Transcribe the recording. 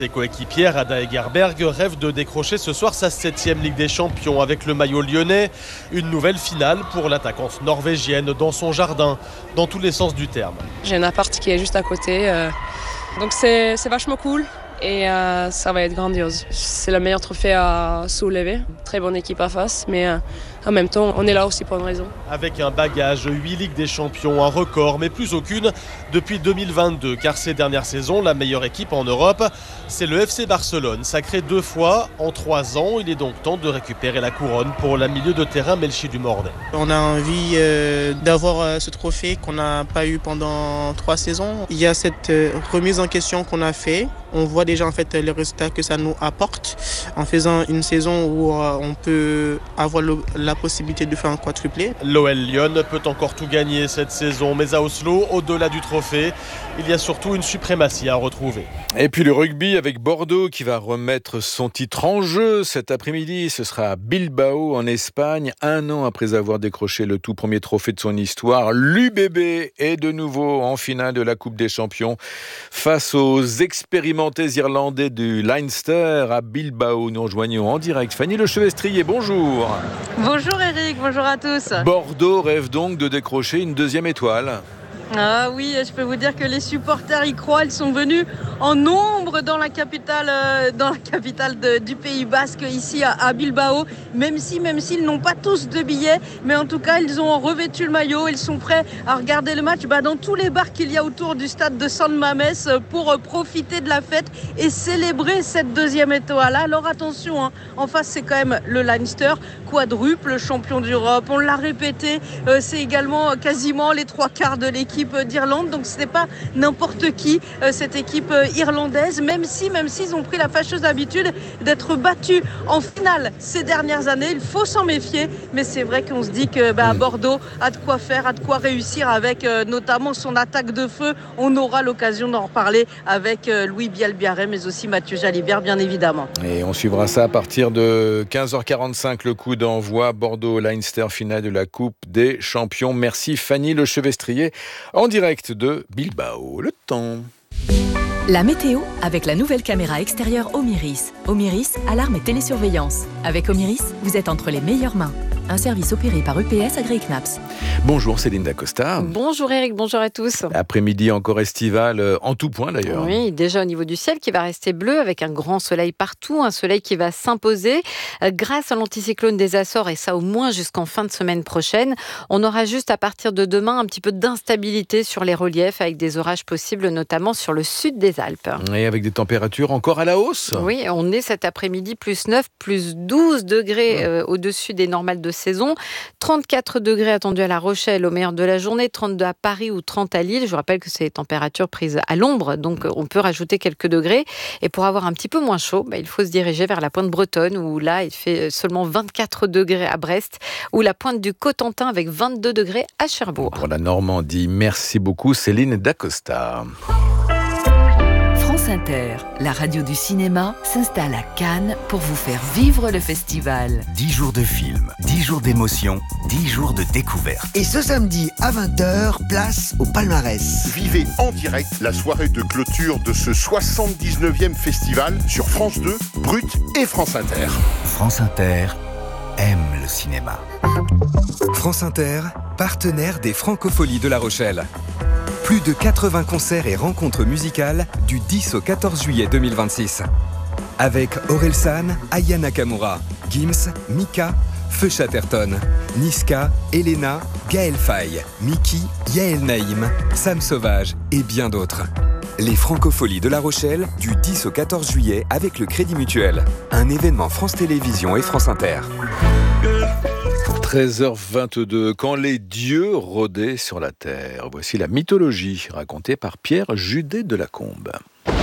Ses coéquipières Ada Egerberg rêvent de décrocher ce soir sa 7e Ligue des Champions avec le maillot lyonnais. Une nouvelle finale pour l'attaquante norvégienne dans son jardin, dans tous les sens du terme. J'ai un appart qui est juste à côté, donc c'est vachement cool. Et ça va être grandiose. C'est le meilleur trophée à soulever. Très bonne équipe à face, mais en même temps, on est là aussi pour une raison. Avec un bagage, 8 Ligues des Champions, un record, mais plus aucune depuis 2022. Car ces dernières saisons, la meilleure équipe en Europe, c'est le FC Barcelone. Sacré 2 fois en 3 ans, il est donc temps de récupérer la couronne pour la milieu de terrain Melchi Dumornay. On a envie d'avoir ce trophée qu'on n'a pas eu pendant 3 saisons. Il y a cette remise en question qu'on a fait. On voit déjà en fait les résultats que ça nous apporte en faisant une saison où on peut avoir la possibilité de faire un quadruplé. L'OL Lyon peut encore tout gagner cette saison, mais à Oslo, au-delà du trophée, il y a surtout une suprématie à retrouver. Et puis le rugby avec Bordeaux qui va remettre son titre en jeu cet après-midi. Ce sera à Bilbao en Espagne, 1 an après avoir décroché le tout premier trophée de son histoire. L'UBB est de nouveau en finale de la Coupe des Champions face aux expérimentés irlandais du Leinster à Bilbao. Nous rejoignons en direct Fanny Lechevestrier. Bonjour. Bonjour Eric, bonjour à tous. Bordeaux rêve donc de décrocher une 2e étoile. Ah oui, je peux vous dire que les supporters y croient. Ils sont venus en nombre dans la capitale du Pays Basque, ici à Bilbao. Même s'ils n'ont pas tous de billets, mais en tout cas, ils ont revêtu le maillot. Ils sont prêts à regarder le match dans tous les bars qu'il y a autour du stade de San Mamés pour profiter de la fête et célébrer cette 2e étoile. Alors attention, en face, c'est quand même le Leinster, quadruple champion d'Europe. On l'a répété, c'est également quasiment les 3/4 de l'équipe d'Irlande, donc ce n'est pas n'importe qui, cette équipe irlandaise, même s'ils ont pris la fâcheuse habitude d'être battus en finale ces dernières années. Il faut s'en méfier, mais c'est vrai qu'on se dit que Bordeaux a de quoi faire, a de quoi réussir avec notamment son attaque de feu. On aura l'occasion d'en reparler avec Louis Bielbiarré, mais aussi Mathieu Jalibert, bien évidemment. Et on suivra ça à partir de 15h45, le coup d'envoi Bordeaux-Leinster, finale de la Coupe des Champions. Merci Fanny Lechevestrier. En direct de Bilbao, le temps. La météo avec la nouvelle caméra extérieure Omiris. Omiris, alarme et télésurveillance. Avec Omiris, vous êtes entre les meilleures mains. Un service opéré par UPS agréé CNAPS. Bonjour Céline Dacosta. Bonjour Eric, bonjour à tous. Après-midi encore estival, en tout point d'ailleurs. Oui, déjà au niveau du ciel qui va rester bleu avec un grand soleil partout, un soleil qui va s'imposer grâce à l'anticyclone des Açores et ça au moins jusqu'en fin de semaine prochaine. On aura juste à partir de demain un petit peu d'instabilité sur les reliefs avec des orages possibles notamment sur le sud des Alpes. Et avec des températures encore à la hausse. Oui, on est cet après-midi plus 9, plus 12 degrés au-dessus des normales de saison. 34 degrés attendus à La Rochelle au meilleur de la journée, 32 à Paris ou 30 à Lille. Je vous rappelle que c'est les températures prises à l'ombre, donc on peut rajouter quelques degrés. Et pour avoir un petit peu moins chaud, il faut se diriger vers la pointe bretonne où là, il fait seulement 24 degrés à Brest ou la pointe du Cotentin avec 22 degrés à Cherbourg. Pour la Normandie, merci beaucoup Céline Dacosta. France Inter, la radio du cinéma, s'installe à Cannes pour vous faire vivre le festival. 10 jours de films, 10 jours d'émotion, 10 jours de découverte. Et ce samedi à 20h, place au palmarès. Vivez en direct la soirée de clôture de ce 79e festival sur France 2, Brut et France Inter. France Inter aime le cinéma. France Inter, partenaire des Francopholies de La Rochelle. Plus de 80 concerts et rencontres musicales du 10 au 14 juillet 2026. Avec Orelsan, Aya Nakamura, Gims, Mika, Feu Chatterton, Niska, Elena, Gaël Faye, Miki, Yael Naïm, Sam Sauvage et bien d'autres. Les Francopholies de La Rochelle du 10 au 14 juillet avec le Crédit Mutuel. Un événement France Télévisions et France Inter. 13h22, quand les dieux rôdaient sur la terre. Voici la mythologie racontée par Pierre Judet de Lacombe.